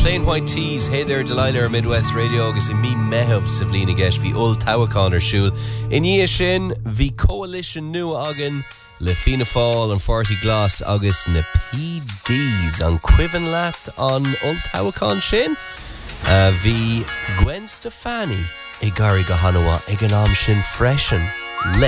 Plain Point Tees, hey there, Delilah ar Midwest Radio, agus I mi mehab sa bhlína gceist bhí Old Tawacán ar siúl. In dhé sin, bhí coalition nua agan le Fianna Fáil an 40 Glas agus na PDs an cuivan leat an Old Tawacán sin. Bhí Gwen Stefani I gari go hanawa ag an am sin freisin le